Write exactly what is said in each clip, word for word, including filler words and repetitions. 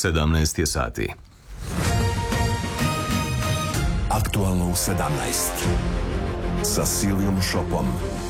sedamnaest je sati. Aktualno u sedamnaest sa Silijom Šopom.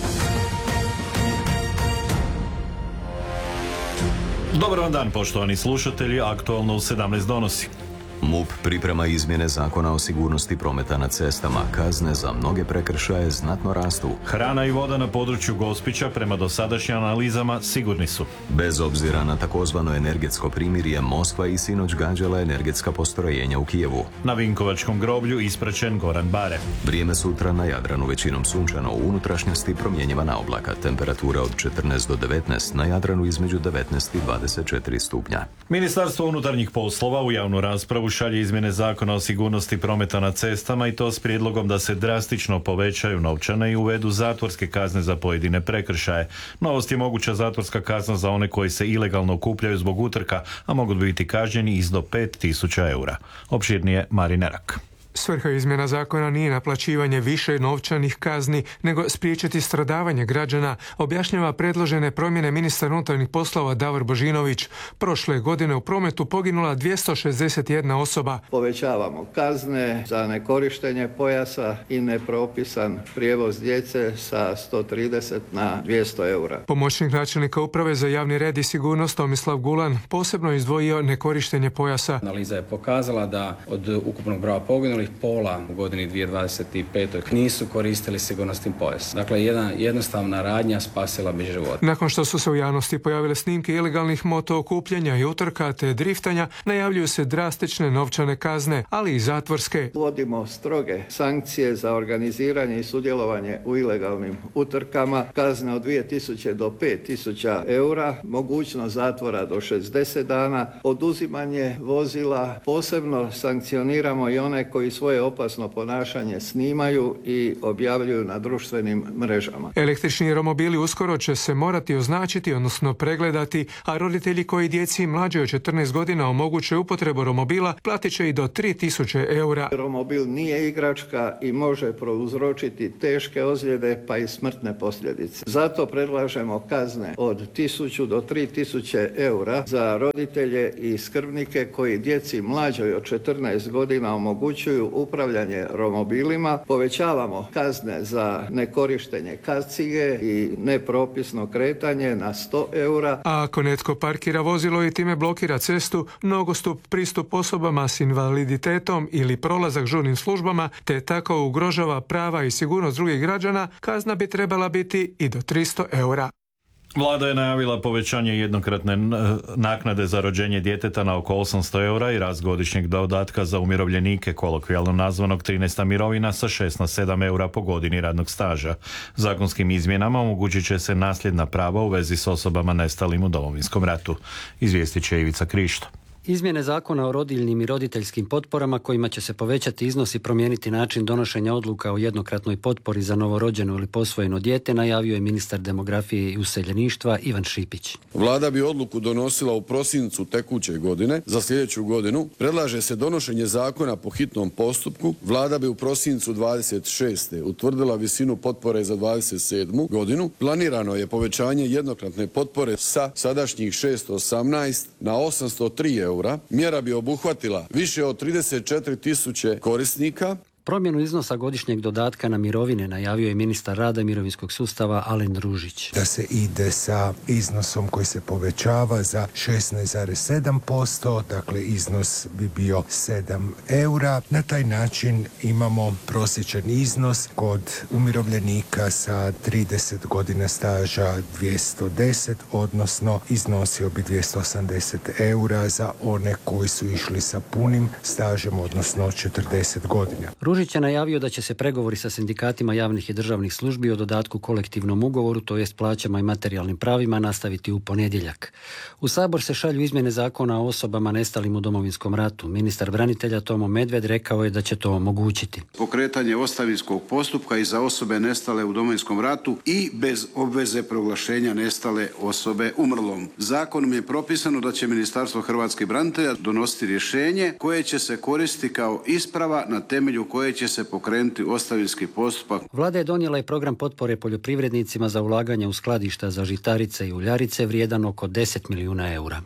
Dobar vam dan, poštovani slušatelji. Aktualno u sedamnaest donosi. MUP priprema izmjene zakona o sigurnosti prometa na cestama. Kazne za mnoge prekršaje znatno rastu. Hrana i voda na području Gospića prema dosadašnjim analizama sigurni su. Bez obzira na takozvano energetsko primirje, Moskva i sinoć gađala energetska postrojenja u Kijevu. Na Vinkovačkom groblju ispraćen Goran Bare. Vrijeme sutra na Jadranu većinom sunčano, u unutrašnjosti promjenjiva na oblaka. Temperatura od četrnaest do devetnaest, na Jadranu između devetnaest i dvadeset četiri stupnja. Ministarstvo unutarnjih poslova u javnu raspravu šalje izmjene zakona o sigurnosti prometa na cestama i to s prijedlogom da se drastično povećaju novčane i uvedu zatvorske kazne za pojedine prekršaje. Novost je moguća zatvorska kazna za one koji se ilegalno okupljaju zbog utrka, a mogu biti kažnjeni iz do pet tisuća eura. Opširnije Marin Erak. Svrha izmjena zakona nije naplaćivanje više novčanih kazni, nego spriječiti stradavanje građana, objašnjava predložene promjene ministar unutarnjih poslova Davor Božinović. Prošle godine u prometu poginula dvjesto šezdeset jedna osoba. Povećavamo kazne za nekorištenje pojasa i nepropisan prijevoz djece sa sto trideset na dvjesto eura. Pomoćnik načelnika uprave za javni red i sigurnost Tomislav Gulan posebno izdvojio nekorištenje pojasa. Analiza je pokazala da od ukupnog broja poginulih pola u godini dvije tisuće dvadeset pete. nisu koristili sigurnosni pojas. Dakle, jedna jednostavna radnja spasila bi život. Nakon što su se u javnosti pojavile snimke ilegalnih moto okupljanja i utrka te driftanja, najavljuju se drastične novčane kazne, ali i zatvorske. Uvodimo stroge sankcije za organiziranje i sudjelovanje u ilegalnim utrkama, kazne od dvije tisuće do pet tisuća eura, mogućnost zatvora do šezdeset dana, oduzimanje vozila, posebno sankcioniramo i one koji svoje opasno ponašanje snimaju i objavljuju na društvenim mrežama. Električni romobili uskoro će se morati označiti, odnosno pregledati, a roditelji koji djeci mlađe od četrnaest godina omoguće upotrebu romobila platit će i do tri tisuće eura. Romobil nije igračka i može prouzročiti teške ozljede pa i smrtne posljedice. Zato predlažemo kazne od tisuću do tri tisuće eura za roditelje i skrbnike koji djeci mlađoj od četrnaest godina omogućuju upravljanje romobilima. Povećavamo kazne za nekorištenje kacige i nepropisno kretanje na sto eura. A ako netko parkira vozilo i time blokira cestu, nogostup, pristup osobama s invaliditetom ili prolazak žurnim službama, te tako ugrožava prava i sigurnost drugih građana, kazna bi trebala biti i do tristo eura. Vlada je najavila povećanje jednokratne naknade za rođenje djeteta na oko osamsto eura i rast godišnjeg dodatka za umirovljenike, kolokvijalno nazvanog trinaesta mirovina, sa šest na sedam eura po godini radnog staža. Zakonskim izmjenama omogućit će se nasljedna prava u vezi s osobama nestalim u Domovinskom ratu. Izvijestit će Ivica Krišto. Izmjene zakona o rodiljnim i roditeljskim potporama kojima će se povećati iznos i promijeniti način donošenja odluka o jednokratnoj potpori za novorođeno ili posvojeno dijete najavio je ministar demografije i useljeništva Ivan Šipić. Vlada bi odluku donosila u prosincu tekuće godine. Za sljedeću godinu predlaže se donošenje zakona po hitnom postupku. Vlada bi u prosincu dvadeset šeste utvrdila visinu potpore za dvadeset sedmu godinu. Planirano je povećanje jednokratne potpore sa sadašnjih šesto osamnaest na osamsto tri eura. Mjera bi obuhvatila više od trideset četiri tisuće korisnika. Promjenu iznosa godišnjeg dodatka na mirovine najavio je ministar rada i mirovinskog sustava Alen Ružić. Da se ide sa iznosom koji se povećava za šesnaest zarez sedam posto, dakle iznos bi bio sedam eura. Na taj način imamo prosječan iznos kod umirovljenika sa trideset godina staža dvjesto deset, odnosno iznosio bi dvjesto osamdeset eura za one koji su išli sa punim stažem, odnosno četrdeset godina. Ružić je najavio da će se pregovori sa sindikatima javnih i državnih službi o dodatku kolektivnom ugovoru, to jest plaćama i materijalnim pravima, nastaviti u ponedjeljak. U Sabor se šalju izmjene zakona o osobama nestalim u Domovinskom ratu. Ministar branitelja Tomo Medved rekao je da će to omogućiti. Pokretanje ostavinskog postupka i za osobe nestale u Domovinskom ratu i bez obveze proglašenja nestale osobe umrlom. Zakonom je propisano da će Ministarstvo hrvatskih branitelja donositi rješenje koje će se koristiti kao isprava na temelju koje će se pokrenuti ostavinski postupak. Vlada je donijela i program potpore poljoprivrednicima za ulaganje u skladišta za žitarice i uljarice vrijedan oko deset milijuna eura.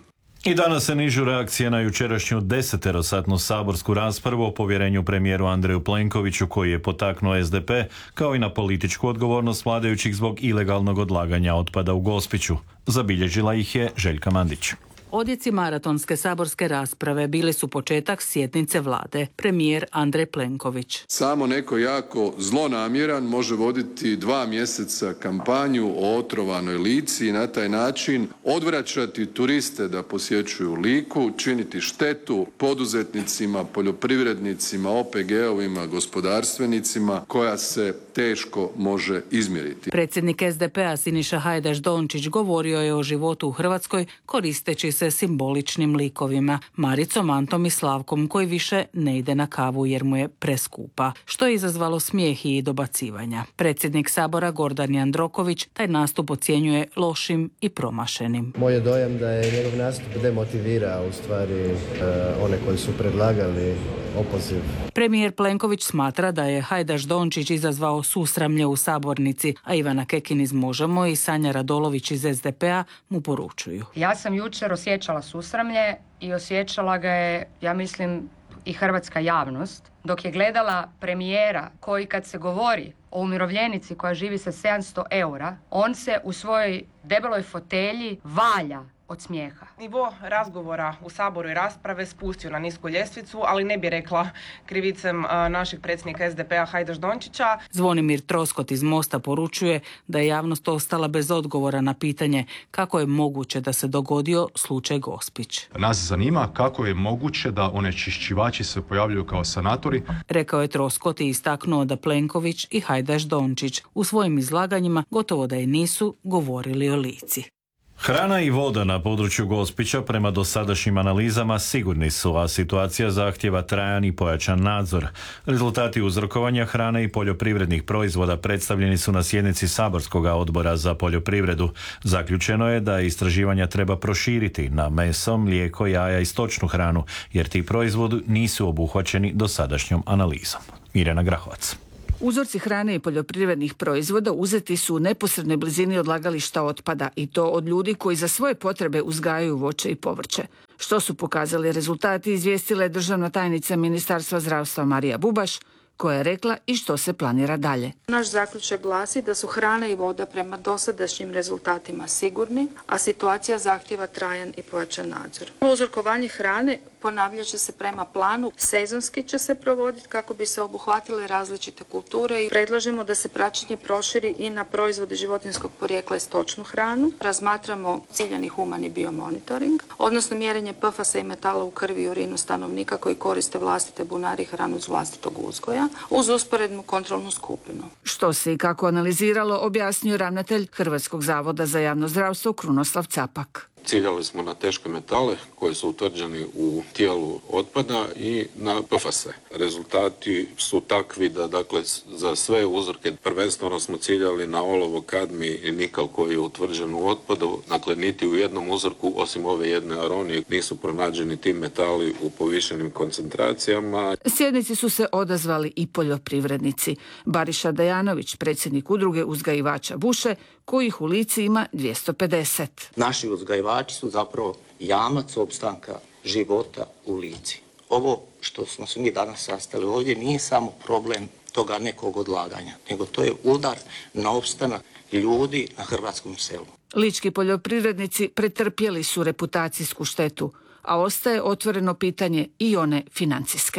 I danas se nižu reakcije na jučerašnju deseterosatnu saborsku raspravu o povjerenju premijeru Andreju Plenkoviću koji je potaknuo S D P, kao i na političku odgovornost vladajućih zbog ilegalnog odlaganja otpada u Gospiću. Zabilježila ih je Željka Mandić. Odjeci maratonske saborske rasprave bili su početak sjednice vlade. Premijer Andrej Plenković. Samo neko jako zlonamjeran može voditi dva mjeseca kampanju o otrovanoj Lici i na taj način odvraćati turiste da posjećuju Liku, činiti štetu poduzetnicima, poljoprivrednicima, O P G-ovima, gospodarstvenicima koja se teško može izmjeriti. Predsjednik S D P-a Siniša Hajdaš Dončić govorio je o životu u Hrvatskoj koristeći se simboličnim likovima, Maricom, Antom i Slavkom, koji više ne ide na kavu jer mu je preskupa, što je izazvalo smijeh i dobacivanja. Predsjednik Sabora Gordan Jandroković taj nastup ocjenjuje lošim i promašenim. Moj je dojam da je njegov nastup demotivirao u stvari one koji su predlagali opoziv. Premijer Plenković smatra da je Hajdaš Dončić izazvao susramlje u sabornici, a Ivana Kekin iz Možemo i Sanja Radolović iz S D P-a mu poručuju. Ja sam jučer osjećala susramlje i osjećala ga je, ja mislim, i hrvatska javnost, dok je gledala premijera koji kad se govori o umirovljenici koja živi sa sedamsto eura, on se u svojoj debeloj fotelji valja od smijeha. Nivo razgovora u Saboru i rasprave spustio na nisku ljestvicu, ali ne bi rekla krivicem našeg predsjednika S D P-a Hajdaš Dončića. Zvonimir Troskot iz Mosta poručuje da je javnost ostala bez odgovora na pitanje kako je moguće da se dogodio slučaj Gospić. Nas zanima kako je moguće da onečišćivači se pojavljuju kao sanatori. Rekao je Troskot i istaknuo da Plenković i Hajdaš Dončić u svojim izlaganjima gotovo da i nisu govorili o Lici. Hrana i voda na području Gospića prema dosadašnjim analizama sigurni su, a situacija zahtjeva trajan i pojačan nadzor. Rezultati uzrokovanja hrane i poljoprivrednih proizvoda predstavljeni su na sjednici Saborskog odbora za poljoprivredu. Zaključeno je da istraživanja treba proširiti na meso, mlijeko, jaja i stočnu hranu, jer ti proizvodi nisu obuhvaćeni dosadašnjom analizom. Mirjana Grahovac. Uzorci hrane i poljoprivrednih proizvoda uzeti su u neposrednoj blizini odlagališta otpada i to od ljudi koji za svoje potrebe uzgajaju voće i povrće. Što su pokazali rezultati, izvijestila je državna tajnica Ministarstva zdravstva Marija Bubaš, koja je rekla i što se planira dalje. Naš zaključak glasi da su hrana i voda prema dosadašnjim rezultatima sigurni, a situacija zahtjeva trajan i pojačan nadzor. Uzorkovanje hrane ponavljat će se prema planu, sezonski će se provoditi kako bi se obuhvatile različite kulture i predlažemo da se praćenje proširi i na proizvode životinjskog porijekla i stočnu hranu. Razmatramo ciljani humani biomonitoring, odnosno mjerenje P F A S-a i metala u krvi i urinu stanovnika koji koriste vlastite bunari i hranu iz vlastitog uzgoja, uz usporednu kontrolnu skupinu. Što se i kako analiziralo, objasnio ravnatelj Hrvatskog zavoda za javno zdravstvo Krunoslav Capak. Ciljali smo na teške metale koji su utvrđeni u tijelu otpada i na P F A S-e. Rezultati su takvi da, dakle, za sve uzorke prvenstveno smo ciljali na olovo, kadmi i nikal koji je utvrđen u otpadu. Dakle, niti u jednom uzorku, osim ove jedne aronije, nisu pronađeni ti metali u povišenim koncentracijama. Sjednici su se odazvali i poljoprivrednici. Bariša Dajanović, predsjednik udruge uzgajivača buše, kojih u Lici ima dvjesto pedeset. Naši uzgajivači su zapravo jamac opstanka života u Lici. Ovo što smo se mi danas sastali ovdje nije samo problem toga nekog odlaganja, nego to je udar na opstanak ljudi na hrvatskom selu. Lički poljoprivrednici pretrpjeli su reputacijsku štetu, a ostaje otvoreno pitanje i one financijske.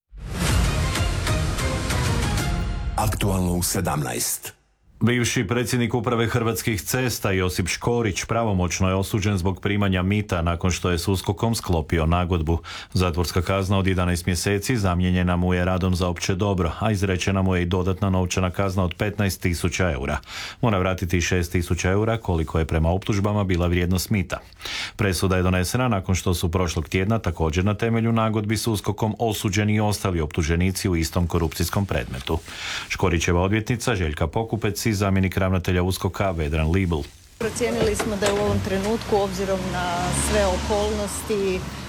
Aktualno u sedamnaest. Bivši predsjednik uprave Hrvatskih cesta Josip Škorić pravomoćno je osuđen zbog primanja mita nakon što je s USKOK-om sklopio nagodbu. Zatvorska kazna od jedanaest mjeseci zamijenjena mu je radom za opće dobro, a izrečena mu je i dodatna novčana kazna od petnaest tisuća eura. Mora vratiti šest tisuća eura koliko je prema optužbama bila vrijednost mita. Presuda je donesena nakon što su prošlog tjedna također na temelju nagodbi s USKOK-om osuđeni i ostali optuženici u istom korupcijskom predmetu. Škorićeva odvjetnica Željka Pokupec i zamjenik ravnatelja USKOK-a Vedran Libl. Procijenili smo da je u ovom trenutku, obzirom na sve okolnosti,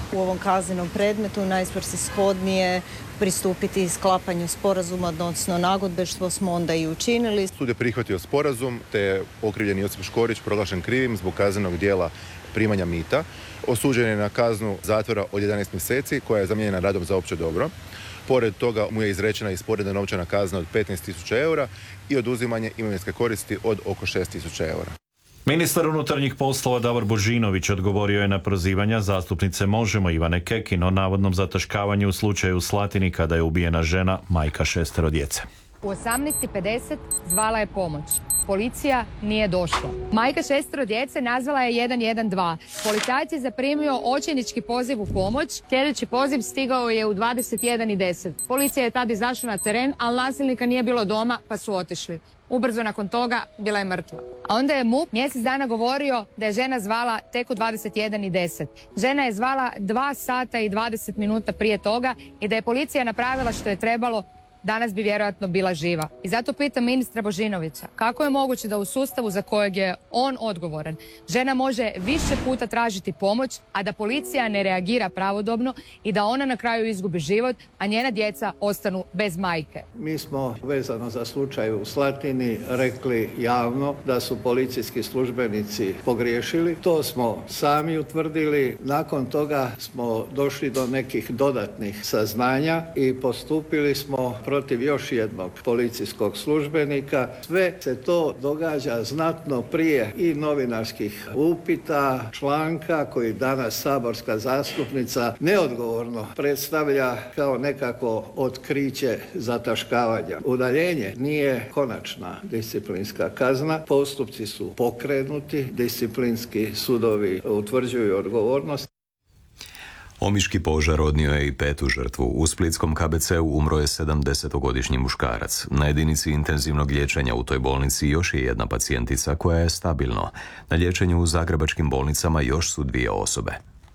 u ovom kaznenom predmetu najsvrsishodnije pristupiti sklapanju sporazuma, odnosno nagodbe, što smo onda i učinili. Sud je prihvatio sporazum, te je okrivljeni Josip Škorić proglašen krivim zbog kaznenog djela primanja mita. Osuđen je na kaznu zatvora od jedanaest mjeseci koja je zamijenjena radom za opće dobro. Pored toga mu je izrečena i sporedna novčana kazna od petnaest tisuća eura i oduzimanje imovinske koristi od oko šest tisuća eura. Ministar unutarnjih poslova Davor Božinović odgovorio je na prozivanja zastupnice Možemo Ivane Kekin o navodnom zataškavanju u slučaju u Slatini kada je ubijena žena, majka šestero djece. U osamnaest i pedeset zvala je pomoć. Policija nije došla. Majka šestero djece nazvala je jedan jedan dva. Policajac je zaprimio očajnički poziv u pomoć. Sljedeći poziv stigao je u dvadeset jedan i deset. Policija je tada izašla na teren, ali nasilnika nije bilo doma pa su otišli. Ubrzo nakon toga bila je mrtva. A onda je M U P mjesec dana govorio da je žena zvala tek u dvadeset jedan i deset. Žena je zvala dva sata i dvadeset minuta prije toga i da je policija napravila što je trebalo, danas bi vjerojatno bila živa. I zato pitam ministra Božinovića, kako je moguće da u sustavu za kojeg je on odgovoran, žena može više puta tražiti pomoć, a da policija ne reagira pravodobno i da ona na kraju izgubi život, a njena djeca ostanu bez majke. Mi smo vezano za slučaj u Slatini rekli javno da su policijski službenici pogriješili. To smo sami utvrdili. Nakon toga smo došli do nekih dodatnih saznanja i postupili smo protiv još jednog policijskog službenika. Sve se to događa znatno prije i novinarskih upita, članka koji danas saborska zastupnica neodgovorno predstavlja kao nekako otkriće zataškavanja. Udaljenje nije konačna disciplinska kazna. Postupci su pokrenuti, disciplinski sudovi utvrđuju odgovornost. Omiški požar odnio je i petu žrtvu. U splitskom K B C-u umro je sedamdesetogodišnji muškarac. Na jedinici intenzivnog liječenja u toj bolnici još je jedna pacijentica koja je stabilno. Na liječenju u zagrebačkim bolnicama još su dvije osobe.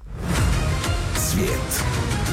Svijet.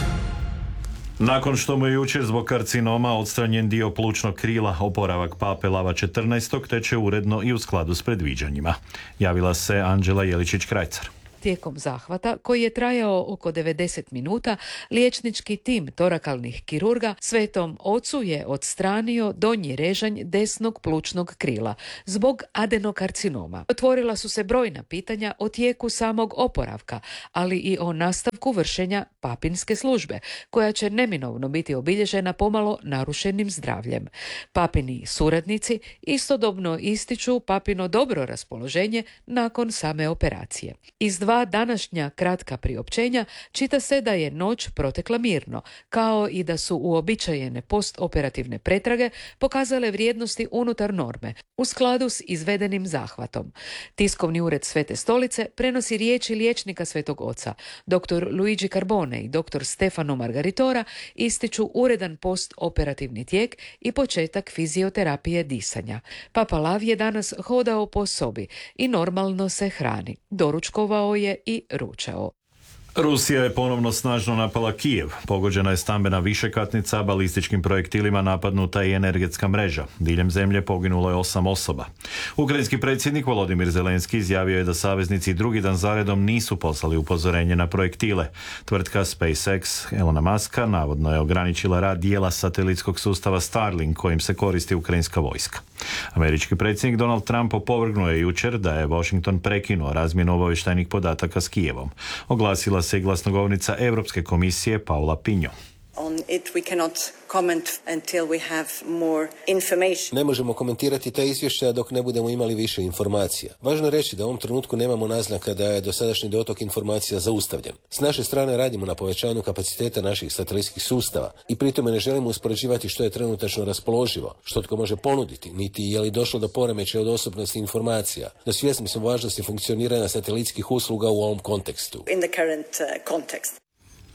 Nakon što mu je jučer zbog karcinoma odstranjen dio plućnog krila, oporavak pape Lava četrnaestog teče uredno i u skladu s predviđanjima. Javila se Anđela Jeličić-Krajcar. Tijekom zahvata, koji je trajao oko devedeset minuta, liječnički tim torakalnih kirurga Svetom Ocu je odstranio donji režanj desnog plućnog krila zbog adenokarcinoma. Otvorila su se brojna pitanja o tijeku samog oporavka, ali i o nastavku vršenja papinske službe, koja će neminovno biti obilježena pomalo narušenim zdravljem. Papini suradnici istodobno ističu papino dobro raspoloženje nakon same operacije. Iz dva današnja kratka priopćenja čita se da je noć protekla mirno, kao i da su uobičajene postoperativne pretrage pokazale vrijednosti unutar norme, u skladu s izvedenim zahvatom. Tiskovni ured Svete stolice prenosi riječi liječnika Svetog Oca. Doktor Luigi Carbone i doktor Stefano Margaritora ističu uredan postoperativni tijek i početak fizioterapije disanja. Papa Lav je danas hodao po sobi i normalno se hrani. Doručkovao je i ručao. Rusija je ponovno snažno napala Kijev. Pogođena je stambena višekatnica, balističkim projektilima napadnuta i energetska mreža. Diljem zemlje poginulo je osam osoba. Ukrajinski predsjednik Volodimir Zelenski izjavio je da saveznici drugi dan zaredom nisu poslali upozorenje na projektile. Tvrtka SpaceX Elona Muska navodno je ograničila rad dijela satelitskog sustava Starlink kojim se koristi ukrajinska vojska. Američki predsjednik Donald Trump opovrgnuo je jučer da je Washington prekinuo razmjenu obavještajnih podataka s Kijevom. Oglasila se i glasnogovornica Europske komisije Paula Pinho. On it we cannot comment until we have more information. Ne možemo komentirati ta izvješća dok ne budemo imali više informacija. Važno je reći da u ovom trenutku nemamo naznaka da je dosadašnji dotok informacija zaustavljen. S naše strane radimo na povećanju kapaciteta naših satelitskih sustava i pritome ne želimo uspoređivati što je trenutačno raspoloživo, što tko može ponuditi, niti je li došlo do poremećaja od osobnosti informacija. No svjesni smo važnosti funkcioniranja satelitskih usluga u ovom kontekstu. In the current uh, context.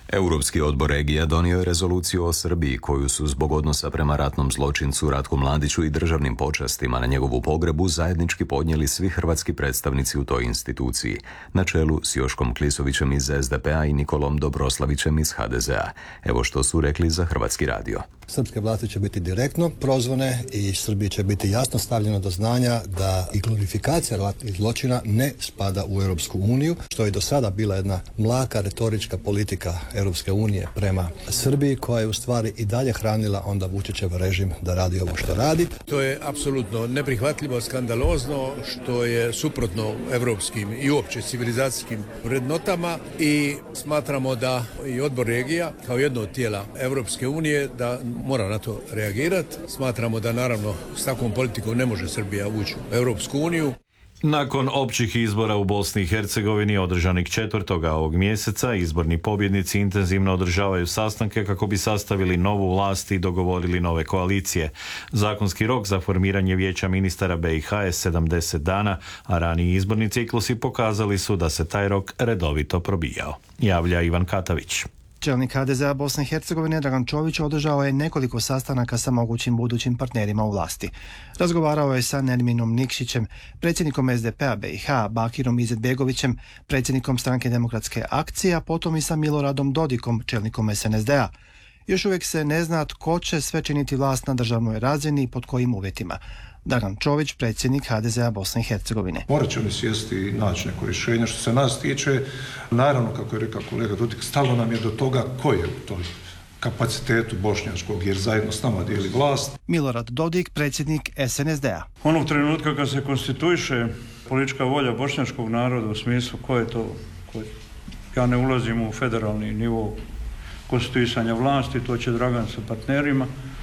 Europski odbor regija donio je rezoluciju o Srbiji koju su zbog odnosa prema ratnom zločincu Ratku Mladiću i državnim počastima na njegovu pogrebu zajednički podnijeli svi hrvatski predstavnici u toj instituciji, na čelu s Joškom Klisovićem iz es de pe a i Nikolom Dobroslavićem iz ha de ze a. Evo što su rekli za Hrvatski radio. Srpske vlasti će biti direktno prozvane i Srbiji će biti jasno stavljeno do znanja da i glorifikacija ratnih zločina ne spada u Europsku uniju, što je do sada bila jedna mlaka retorička politika Europske unije prema Srbiji, koja je u stvari i dalje hranila onda Vučićev režim da radi ovo što radi. To je apsolutno neprihvatljivo, skandalozno, što je suprotno europskim i uopće civilizacijskim vrednotama i smatramo da i odbor regija kao jedno od tijela Europske unije da mora na to reagirati. Smatramo da naravno s takvom politikom ne može Srbija ući u Europsku uniju. Nakon općih izbora u Bosni i Hercegovini održanih četvrtoga ovog mjeseca, izborni pobjednici intenzivno održavaju sastanke kako bi sastavili novu vlast i dogovorili nove koalicije. Zakonski rok za formiranje vijeća ministara be i ha je sedamdeset dana, a raniji izborni ciklusi pokazali su da se taj rok redovito probijao. Javlja Ivan Katavić. Čelnik ha de ze a Bosne i Hercegovine Dragan Čović održao je nekoliko sastanaka sa mogućim budućim partnerima u vlasti. Razgovarao je sa Nerminom Nikšićem, predsjednikom es de pe a be i ha, Bakirom Izetbegovićem, predsjednikom Stranke demokratske akcije, a potom i sa Miloradom Dodikom, čelnikom es en es de a. Još uvijek se ne zna tko će sve činiti vlast na državnoj razini i pod kojim uvjetima. Dragan Čović, predsjednik ha de ze a Bosne i Hercegovine. Morat ćemo sjesti i naći neko rješenje. Što se nas tiče, naravno, kako je rekao kolega Dodik, stalo nam je do toga ko je u toj kapacitetu bošnjačkog, jer zajedno s nama dijeli vlast. Milorad Dodik, predsjednik es en es de a. Onog trenutka kad se konstituiše politička volja bošnjačkog naroda u smislu ko je to, ko je, ja ne ulazim u federalni nivo konstituisanja vlasti, to će Dragan sa partnerima,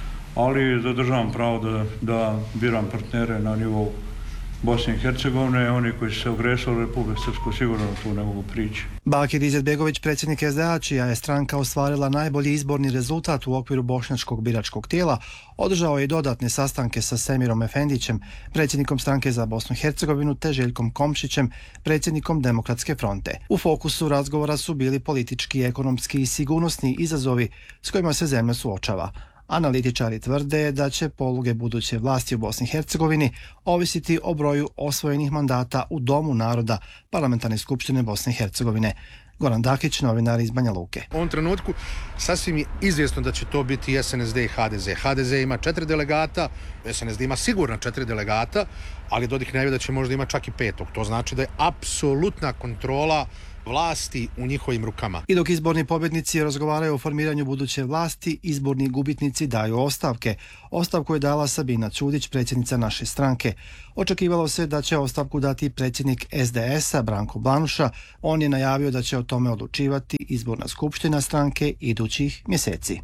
ali zadržavam pravo da, da biram partnere na nivou Bosne i Hercegovine, oni koji su se ogresali u Republiku Srpsku sigurno tu ne mogu prići. Bakir Izetbegović, predsjednik es de a, čija je stranka ostvarila najbolji izborni rezultat u okviru bošnjačkog biračkog tijela, održao je i dodatne sastanke sa Semirom Efendićem, predsjednikom stranke za Bosnu i Hercegovinu, te Željkom Komšićem, predsjednikom Demokratske fronte. U fokusu razgovora su bili politički, ekonomski i sigurnosni izazovi s kojima se zemlja suočava. Analitičari tvrde da će poluge buduće vlasti u Bosni i Hercegovini ovisiti o broju osvojenih mandata u Domu naroda Parlamentarne skupštine Bosne i Hercegovine. Goran Dakić, novinar iz Banja Luke. U ovom trenutku sasvim je izvjesno da će to biti es en es de i ha de ze. ha de ze ima četiri delegata, es en es de ima sigurno četiri delegata, ali Dodik najavio da će možda ima čak i petog. To znači da je apsolutna kontrola vlasti u njihovim rukama. I dok izborni pobjednici razgovaraju o formiranju buduće vlasti, izborni gubitnici daju ostavke. Ostavku je dala Sabina Ćudić, predsjednica naše stranke. Očekivalo se da će ostavku dati predsjednik es de es a Branko Blanuša. On je najavio da će o tome odlučivati izborna skupština stranke idućih mjeseci.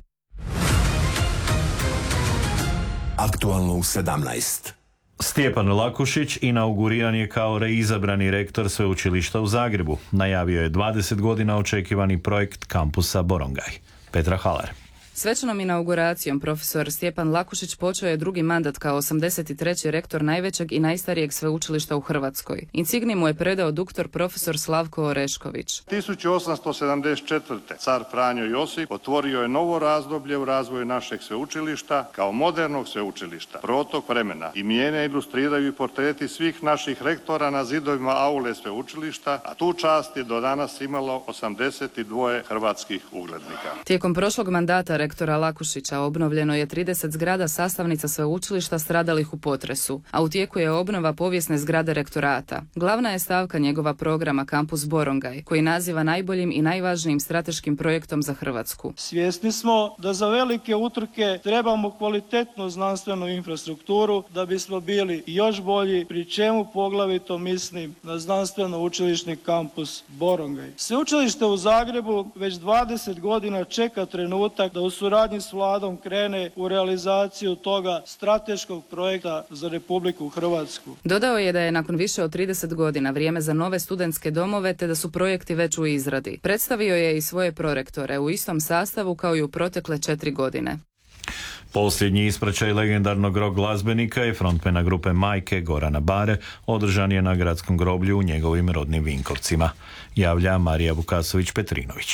Aktualno u sedamnaest. Stjepan Lakušić inauguriran je kao reizabrani rektor sveučilišta u Zagrebu. Najavio je dvadeset godina očekivani projekt kampusa Borongaj. Petra Halar. Svečanom inauguracijom profesor Stjepan Lakušić počeo je drugi mandat kao osamdeset treći rektor najvećeg i najstarijeg sveučilišta u Hrvatskoj. Insignij mu je predao doktor profesor Slavko Orešković. tisuću osamsto sedamdeset četvrte. car Franjo Josip otvorio je novo razdoblje u razvoju našeg sveučilišta kao modernog sveučilišta. Protok vremena i mijenja ilustriraju i portreti svih naših rektora na zidovima aule sveučilišta, a tu čast je do danas imalo osamdeset dva hrvatskih uglednika. Tijekom prošlog mandata rektora Lakušića obnovljeno je trideset zgrada sastavnica sveučilišta stradalih u potresu, a u tijeku je obnova povijesne zgrade rektorata. Glavna je stavka njegova programa Kampus Borongaj, koji naziva najboljim i najvažnijim strateškim projektom za Hrvatsku. Svjesni smo da za velike utrke trebamo kvalitetnu znanstvenu infrastrukturu da bismo bili još bolji, pri čemu poglavito mislim na znanstveno-učilišni kampus Borongaj. Sveučilište u Zagrebu već dvadeset godina čeka trenutak da u suradnji s vladom krene u realizaciju toga strateškog projekta za Republiku Hrvatsku. Dodao je da je nakon više od trideset godina vrijeme za nove studentske domove te da su projekti već u izradi. Predstavio je i svoje prorektore u istom sastavu kao i u protekle četiri godine. Posljednji ispraćaj legendarnog rock glazbenika i frontmena grupe Majke Gorana Bare održan je na gradskom groblju u njegovim rodnim Vinkovcima. Javlja Marija Vukasović-Petrinović.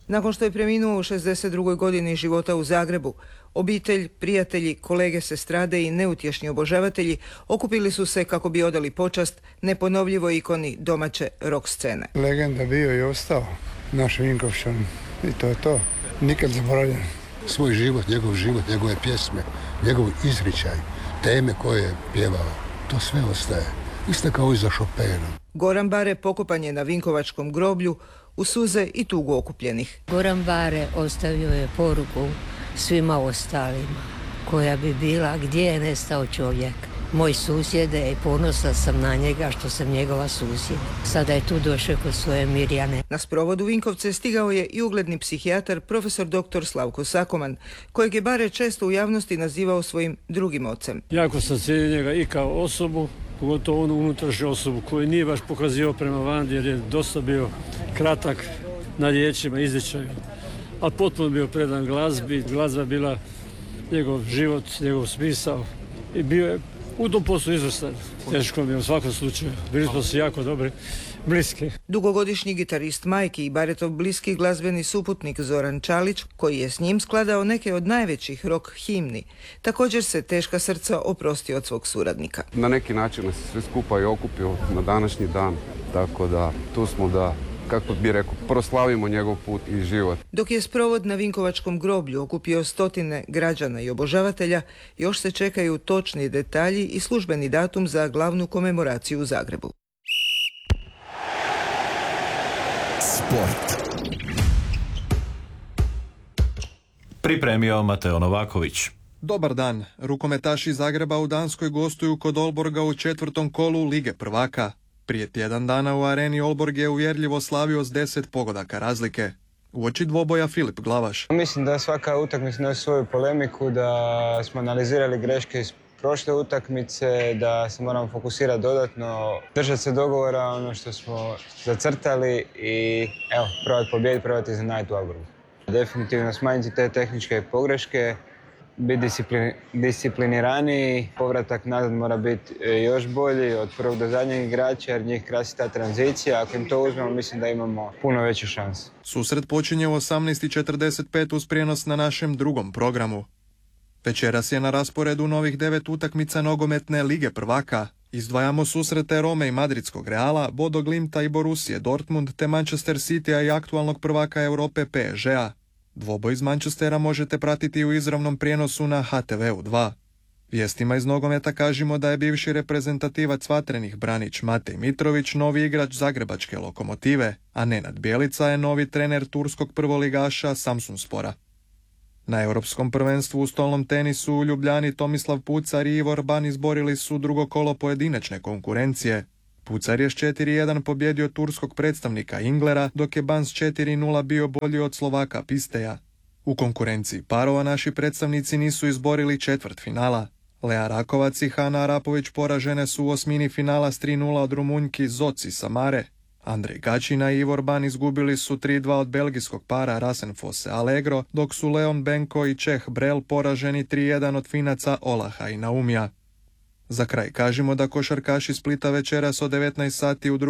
Nakon što je preminuo u šezdeset drugoj godini života u Zagrebu, obitelj, prijatelji, kolege s estrade i neutješni obožavatelji okupili su se kako bi odali počast neponovljivoj ikoni domaće rock scene. Legenda bio i ostao, naš Vinkovčan, i to je to. Nikad zaboravljen. Svoj život, njegov život, njegove pjesme, njegov izričaj, teme koje je pjevao, to sve ostaje. Isto kao i za Chopina. Goran Bare pokopan je na Vinkovačkom groblju u suze i tugu okupljenih. Goran Bare ostavio je poruku svima ostalima, koja bi bila gdje je nestao čovjek. Moj susjede i ponosna sam na njega što sam njegova susjeda. Sada je tu došao kod svoje Mirjane. Na sprovod u Vinkovce stigao je i ugledni psihijatar profesor doktor Slavko Sakoman, kojeg je Bare često u javnosti nazivao svojim drugim ocem. Jako sam cijenio njega i kao osobu, pogotovo onu unutrašnju osobu koju nije baš pokazio prema van jer je dosta bio kratak na riječima, izričaju. A potpuno bio predan glazbi, glazba je bila njegov život, njegov smisao i bio je u tom poslu izvrstan. Teško mi je u svakom slučaju. Bili smo si jako dobri, bliski. Dugogodišnji gitarist Majki i Baretov bliski glazbeni suputnik Zoran Čalić, koji je s njim skladao neke od najvećih rock himni, također se teška srca oprosti od svog suradnika. Na neki način nas sve skupa i okupio na današnji dan, tako da tu smo da, kako bi rekao, proslavimo njegov put i život. Dok je sprovod na Vinkovačkom groblju okupio stotine građana i obožavatelja, još se čekaju točni detalji i službeni datum za glavnu komemoraciju u Zagrebu. Sport. Pripremio Mateo Novaković. Dobar dan. Rukometaši Zagreba u Danskoj gostuju kod Olborga u četvrtom kolu Lige prvaka. Prije tjedan dana u areni Olborg je uvjerljivo slavio s deset pogodaka razlike. Uoči dvoboja Filip Glavaš. Mislim da svaka utakmica nosi svoju polemiku, da smo analizirali greške iz prošle utakmice, da se moramo fokusirati dodatno, držati se dogovora, ono što smo zacrtali i evo, probati pobijediti, probati iznenaditi u Olborgu. Definitivno smanjiti te tehničke pogreške, biti disciplin, discipliniraniji, povratak nazad mora biti još bolji od prvog do zadnjeg igrača jer njih krasi ta tranzicija. Ako im to uzmemo, mislim da imamo puno veću šansu. Susret počinje u osamnaest i četrdeset pet uz prijenos na našem drugom programu. Večeras je na rasporedu novih devet utakmica nogometne Lige prvaka. Izdvajamo susrete Rome i Madridskog Reala, Bodo Glimta i Borusije Dortmund te Manchester Citya i aktualnog prvaka Europe P S G-a. Dvoboj iz Manchestera možete pratiti u izravnom prijenosu na H T V U dva. Vijestima iz nogometa kažemo da je bivši reprezentativac vatrenih Branić Matej Mitrović novi igrač zagrebačke Lokomotive, a Nenad Bjelica je novi trener turskog prvoligaša Samsunspora. Na europskom prvenstvu u stolnom tenisu u Ljubljani Tomislav Pucar i Ivo Rban izborili su drugo kolo pojedinačne konkurencije. Pucar je s četiri jedan pobjedio turskog predstavnika Inglera, dok je Ban s četiri nula bio bolji od Slovaka Pisteja. U konkurenciji parova naši predstavnici nisu izborili četvrt finala. Lea Rakovac i Hana Arapović poražene su u osmini finala s tri nula od Rumunjki Zoci Samare. Andrej Gačina i Ivor Ban izgubili su tri dva od belgijskog para Rasenfosse Allegro, dok su Leon Benko i Čeh Brel poraženi tri jedan od Finaca Olaha i Naumija. Za kraj kažemo da košarkaši Splita večeras od devetnaest sati u